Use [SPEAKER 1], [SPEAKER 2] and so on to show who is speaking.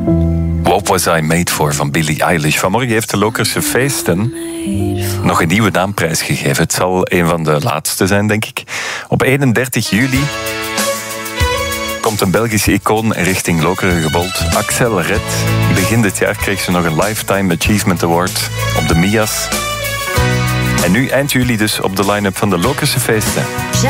[SPEAKER 1] What Was I Made For van Billie Eilish. Vanmorgen heeft de Lokerse Feesten nog een nieuwe naamprijs gegeven. Het zal een van de laatste zijn, denk ik. Op 31 juli komt een Belgische icoon richting Lokeren gebold. Axel Red. Begin dit jaar kreeg ze nog een Lifetime Achievement Award op de MIA's. En nu eind juli dus op de line-up van de Lokerse Feesten.